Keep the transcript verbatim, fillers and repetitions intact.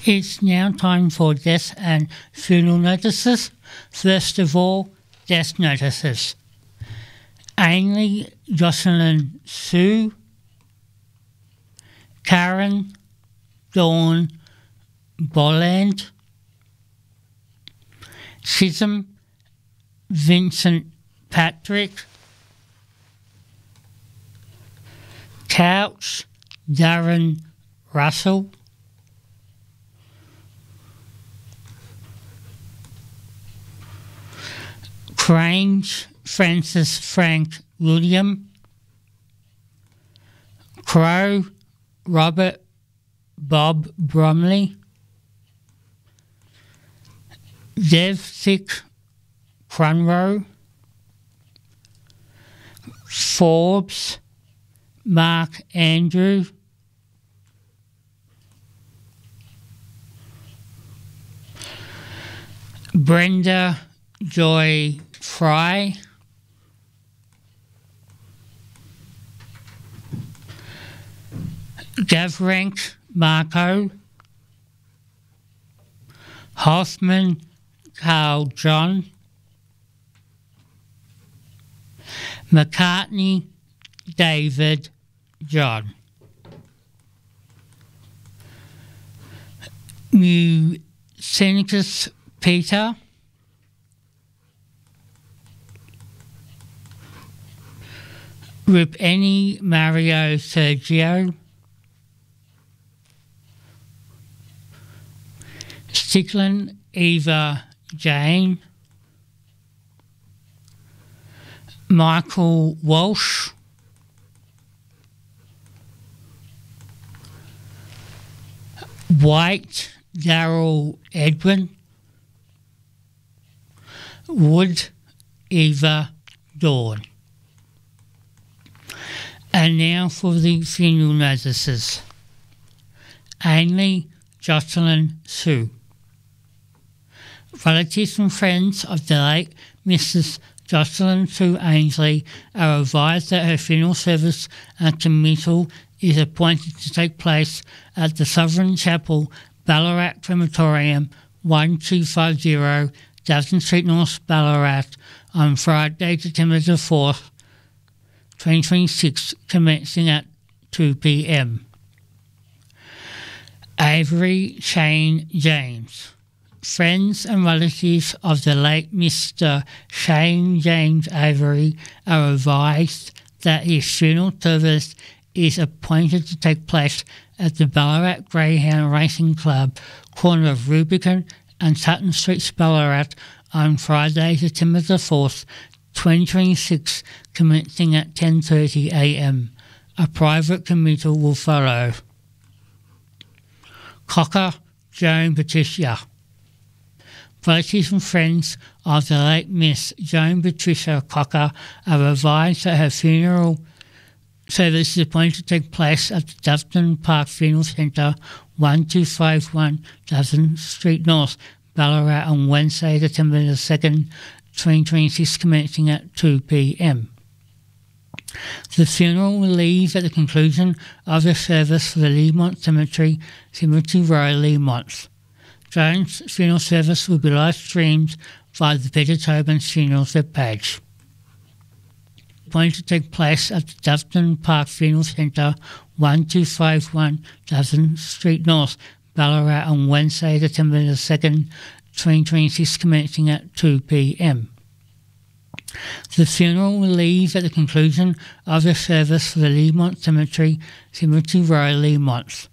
It's now time for death and funeral notices. First of all, death notices. Ainley Jocelyn Sue, Karen Dawn Bolland, Chisholm Vincent Patrick, Couch Darren Russell, Crange Francis Frank William, Crow Robert Bob Bromley, Devthick Crunrow, Forbes Mark Andrew, Brenda Joy Fry, Gavrank Marco, Hoffman Carl John, McCartney David John, New Seneca Peter, Ripeni Mario Sergio, Sticklin Eva Jane, Michael Walsh, White Darrell Edwin, Wood Eva Dawn. And now for the funeral notices. Ainley Jocelyn Sue. Relatives and friends of the late Missus Jocelyn Sue Ainsley are advised that her funeral service and committal is appointed to take place at the Sovereign Chapel, Ballarat Crematorium, one two five zero Dustin Street North, Ballarat, on Friday, September the fourth, twenty twenty-six, commencing at two p m. Avery Shane James. Friends and relatives of the late Mister Shane James Avery are advised that his funeral service is appointed to take place at the Ballarat Greyhound Racing Club, corner of Rubicon and Sutton Streets, Ballarat, on Friday, September the fourth, twenty twenty-six, commencing at ten thirty a m. A private committal will follow. Cocker Joan Patricia. Relatives and friends of the late Miss Joan Patricia Cocker are advised that her funeral service is appointed to take place at the Dustin Park Funeral Centre, one two five one Dustin Street North, Ballarat, on Wednesday, September the second, twenty twenty-six, commencing at two p m. The funeral will leave at the conclusion of the service for the Leamont Cemetery, Cemetery Road, Leamont. Joan's funeral service will be live streamed via the Peter Tobin's Funerals webpage. Appointed to take place at the Dustin Park Funeral Centre, one two five one Dustin Street North, Ballarat, on Wednesday, September the second, twenty twenty-six, commencing at two p m. The funeral will leave at the conclusion of the service for the Leamont Cemetery, Cemetery Road, Leamont.